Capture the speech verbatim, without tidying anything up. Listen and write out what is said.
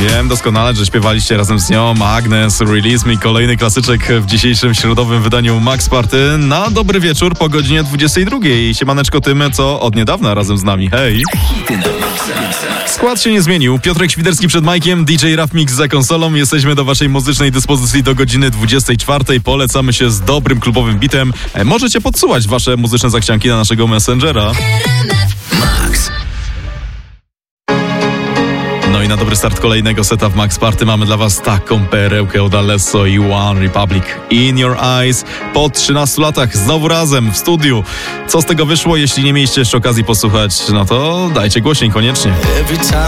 Wiem doskonale, że śpiewaliście razem z nią Agnes, Release Me, kolejny klasyczek w dzisiejszym środowym wydaniu Max Party. Na dobry wieczór po godzinie dwudziestej drugiej. Siemaneczko tym, co od niedawna razem z nami. Hej! Skład się nie zmienił. Piotrek Świderski przed Majkiem, D J Raf Mix za konsolą. Jesteśmy do waszej muzycznej dyspozycji do godziny dwudziestej czwartej. Polecamy się z dobrym klubowym bitem. Możecie podsuwać wasze muzyczne zachcianki na naszego Messengera. Max. No i na dobry start kolejnego seta w Max Party mamy dla was taką perełkę od Alesso i One Republic. In Your Eyes. Po trzynastu latach znowu razem w studiu. Co z tego wyszło? Jeśli nie mieliście jeszcze okazji posłuchać, no to dajcie głośniej koniecznie.